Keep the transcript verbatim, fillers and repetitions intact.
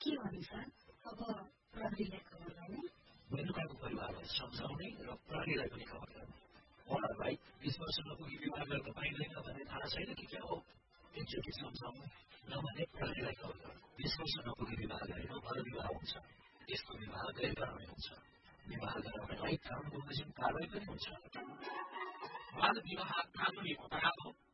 के भन्छ अब प्रहरीलाई खबर गर्ने मेनुकाको परिवारलाई सम्झाउने र प्रहरीलाई पनि खबर गर्ने उहाँहरूलाई बीस वर्ष नपुगी विवाह गर्न पाइँदैन भन्ने थाहा छैन कि क्या हो एकचोटि सम्झाउनु नभने प्रहरीलाई खबर गर्नु बीस वर्ष नपुगी विवाह गरेको भर विवाह हुन्छ यसको विवाह गैर कानुनी हुन्छ विवाह गराउनलाई कानुन बमोजिम कारवाही पनि हुन्छ बाल विवाह कानुनी अपराध हो